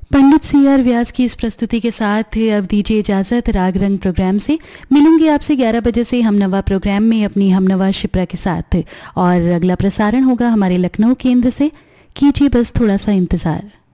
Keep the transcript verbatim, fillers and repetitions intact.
पंडित C R व्यास की इस प्रस्तुति के साथ अब दीजिए इजाजत राग रंग प्रोग्राम से। मिलूंगी आपसे ग्यारह बजे से हमनवा प्रोग्राम में अपनी हमनवा शिप्रा के साथ, और अगला प्रसारण होगा हमारे लखनऊ केंद्र से। कीजिए बस थोड़ा सा इंतजार।